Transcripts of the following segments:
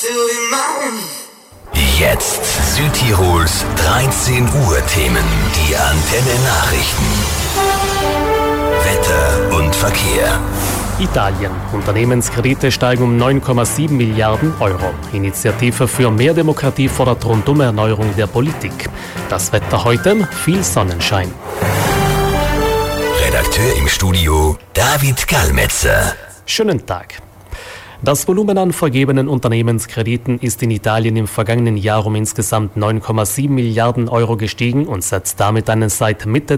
Jetzt Südtirols 13 Uhr Themen. Die Antenne Nachrichten. Wetter und Verkehr. Italien. Unternehmenskredite steigen um 9,7 Milliarden Euro. Initiative für mehr Demokratie fordert Rundum-Erneuerung der Politik. Das Wetter heute, viel Sonnenschein. Redakteur im Studio David Gallmetzer. Schönen Tag. Das Volumen an vergebenen Unternehmenskrediten ist in Italien im vergangenen Jahr um insgesamt 9,7 Milliarden Euro gestiegen und setzt damit einen seit Mitte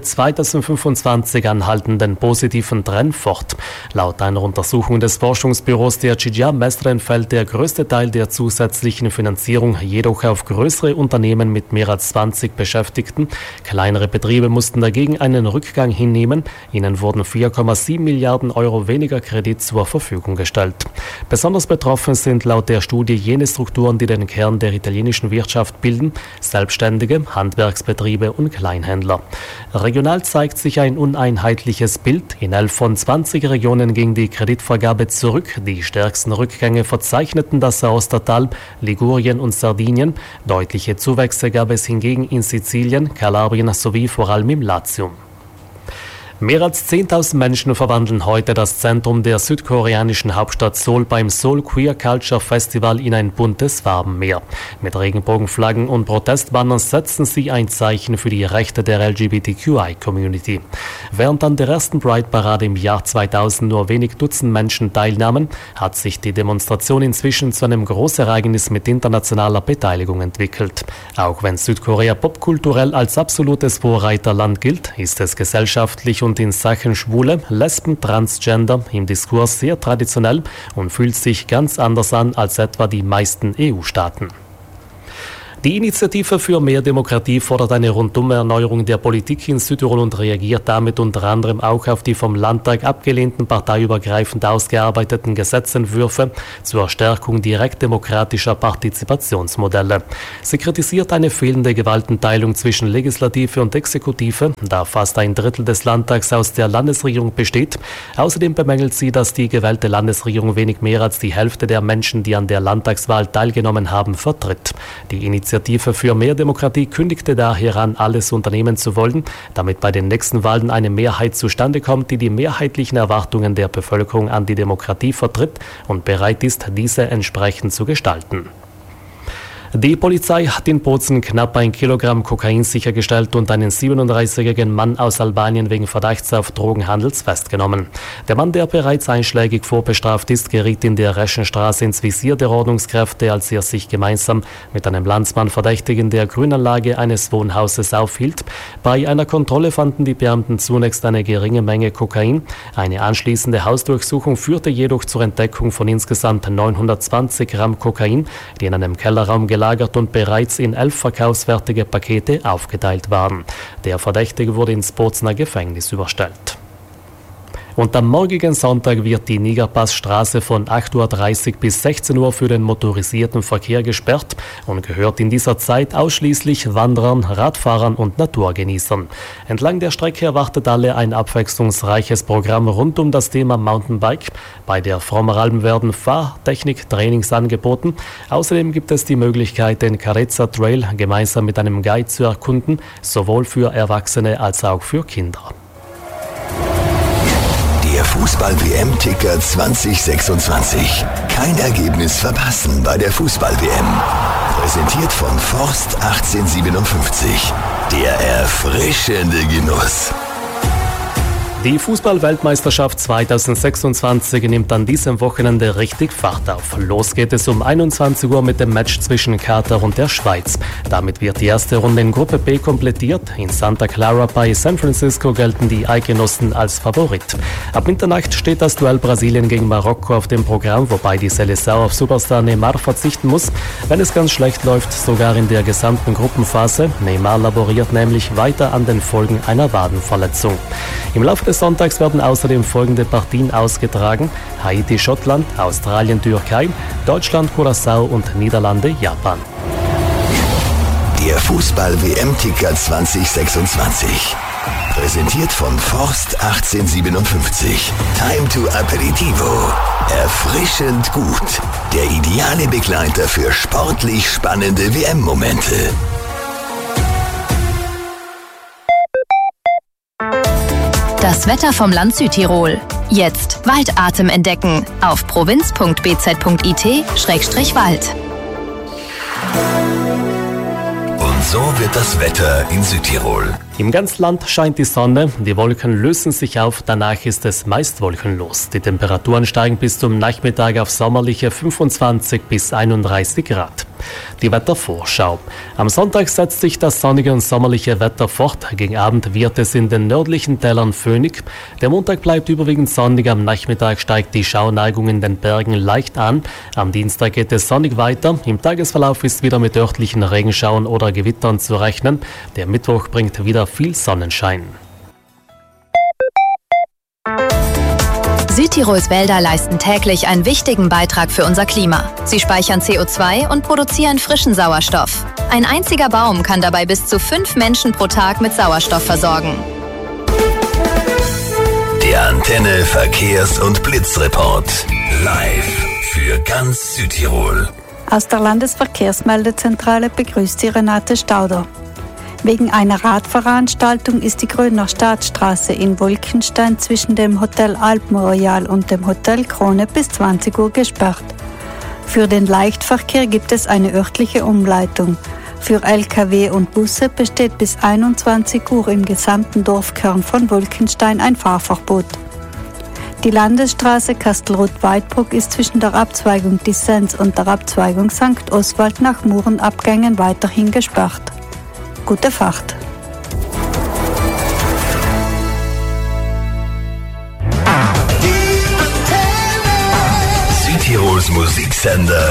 2025 anhaltenden positiven Trend fort. Laut einer Untersuchung des Forschungsbüros der CGIA Mestre fällt der größte Teil der zusätzlichen Finanzierung jedoch auf größere Unternehmen mit mehr als 20 Beschäftigten. Kleinere Betriebe mussten dagegen einen Rückgang hinnehmen. Ihnen wurden 4,7 Milliarden Euro weniger Kredit zur Verfügung gestellt. Besonders betroffen sind laut der Studie jene Strukturen, die den Kern der italienischen Wirtschaft bilden, Selbstständige, Handwerksbetriebe und Kleinhändler. Regional zeigt sich ein uneinheitliches Bild. In 11 von 20 Regionen ging die Kreditvergabe zurück. Die stärksten Rückgänge verzeichneten das Aostatal, Ligurien und Sardinien. Deutliche Zuwächse gab es hingegen in Sizilien, Kalabrien sowie vor allem im Latium. Mehr als 10.000 Menschen verwandeln heute das Zentrum der südkoreanischen Hauptstadt Seoul beim Seoul Queer Culture Festival in ein buntes Farbenmeer. Mit Regenbogenflaggen und Protestbannern setzen sie ein Zeichen für die Rechte der LGBTQI-Community. Während an der ersten Pride-Parade im Jahr 2000 nur wenig Dutzend Menschen teilnahmen, hat sich die Demonstration inzwischen zu einem Großereignis mit internationaler Beteiligung entwickelt. Auch wenn Südkorea popkulturell als absolutes Vorreiterland gilt, ist es gesellschaftlich und in Sachen Schwule, Lesben, Transgender im Diskurs sehr traditionell und fühlt sich ganz anders an als etwa die meisten EU-Staaten. Die Initiative für mehr Demokratie fordert eine Rundum-Erneuerung der Politik in Südtirol und reagiert damit unter anderem auch auf die vom Landtag abgelehnten parteiübergreifend ausgearbeiteten Gesetzentwürfe zur Stärkung direktdemokratischer Partizipationsmodelle. Sie kritisiert eine fehlende Gewaltenteilung zwischen Legislative und Exekutive, da fast ein Drittel des Landtags aus der Landesregierung besteht. Außerdem bemängelt sie, dass die gewählte Landesregierung wenig mehr als die Hälfte der Menschen, die an der Landtagswahl teilgenommen haben, vertritt. Die Initiative für mehr Demokratie kündigte daher an, alles unternehmen zu wollen, damit bei den nächsten Wahlen eine Mehrheit zustande kommt, die die mehrheitlichen Erwartungen der Bevölkerung an die Demokratie vertritt und bereit ist, diese entsprechend zu gestalten. Die Polizei hat in Bozen knapp 1 Kilogramm Kokain sichergestellt und einen 37-jährigen Mann aus Albanien wegen Verdachts auf Drogenhandels festgenommen. Der Mann, der bereits einschlägig vorbestraft ist, geriet in der Reschenstraße ins Visier der Ordnungskräfte, als er sich gemeinsam mit einem Landsmann verdächtig in der Grünanlage eines Wohnhauses aufhielt. Bei einer Kontrolle fanden die Beamten zunächst eine geringe Menge Kokain. Eine anschließende Hausdurchsuchung führte jedoch zur Entdeckung von insgesamt 920 Gramm Kokain, die in einem Kellerraum gelagert und bereits in 11 verkaufsfertige Pakete aufgeteilt waren. Der Verdächtige wurde ins Bozener Gefängnis überstellt. Und am morgigen Sonntag wird die Nigerpassstraße von 8.30 Uhr bis 16 Uhr für den motorisierten Verkehr gesperrt und gehört in dieser Zeit ausschließlich Wanderern, Radfahrern und Naturgenießern. Entlang der Strecke erwartet alle ein abwechslungsreiches Programm rund um das Thema Mountainbike. Bei der Frommeralm werden Fahrtechnik-Trainings angeboten. Außerdem gibt es die Möglichkeit, den Carezza Trail gemeinsam mit einem Guide zu erkunden, sowohl für Erwachsene als auch für Kinder. Der Fußball-WM-Ticker 2026. Kein Ergebnis verpassen bei der Fußball-WM. Präsentiert von Forst 1857. Der erfrischende Genuss. Die Fußball-Weltmeisterschaft 2026 nimmt an diesem Wochenende richtig Fahrt auf. Los geht es um 21 Uhr mit dem Match zwischen Katar und der Schweiz. Damit wird die erste Runde in Gruppe B komplettiert. In Santa Clara bei San Francisco gelten die Eidgenossen als Favorit. Ab Mitternacht steht das Duell Brasilien gegen Marokko auf dem Programm, wobei die Seleção auf Superstar Neymar verzichten muss. Wenn es ganz schlecht läuft, sogar in der gesamten Gruppenphase. Neymar laboriert nämlich weiter an den Folgen einer Wadenverletzung. Im Laufe des Sonntags werden außerdem folgende Partien ausgetragen: Haiti, Schottland, Australien, Türkei, Deutschland, Curaçao und Niederlande, Japan. Der Fußball-WM-Ticker 2026. Präsentiert von Forst 1857. Time to Aperitivo. Erfrischend gut. Der ideale Begleiter für sportlich spannende WM-Momente. Das Wetter vom Land Südtirol. Jetzt Waldatem entdecken auf provinz.bz.it/Wald. Und so wird das Wetter in Südtirol. Im ganzen Land scheint die Sonne, die Wolken lösen sich auf, danach ist es meist wolkenlos. Die Temperaturen steigen bis zum Nachmittag auf sommerliche 25 bis 31 Grad. Die Wettervorschau. Am Sonntag setzt sich das sonnige und sommerliche Wetter fort. Gegen Abend wird es in den nördlichen Tälern föhnig. Der Montag bleibt überwiegend sonnig. Am Nachmittag steigt die Schauneigung in den Bergen leicht an. Am Dienstag geht es sonnig weiter. Im Tagesverlauf ist wieder mit örtlichen Regenschauern oder Gewittern zu rechnen. Der Mittwoch bringt wieder viel Sonnenschein. Südtirols Wälder leisten täglich einen wichtigen Beitrag für unser Klima. Sie speichern CO2 und produzieren frischen Sauerstoff. Ein einziger Baum kann dabei bis zu 5 Menschen pro Tag mit Sauerstoff versorgen. Der Antenne Verkehrs- und Blitzreport. Live für ganz Südtirol. Aus der Landesverkehrsmeldezentrale begrüßt Sie Renate Stauder. Wegen einer Radveranstaltung ist die Gröner Staatsstraße in Wolkenstein zwischen dem Hotel Alpenroyal und dem Hotel Krone bis 20 Uhr gesperrt. Für den Leichtverkehr gibt es eine örtliche Umleitung. Für Lkw und Busse besteht bis 21 Uhr im gesamten Dorfkern von Wolkenstein ein Fahrverbot. Die Landesstraße Kastelruth-Weidbruck ist zwischen der Abzweigung Dissens und der Abzweigung St. Oswald nach Murenabgängen weiterhin gesperrt. Gute Fahrt! Südtirols Musiksender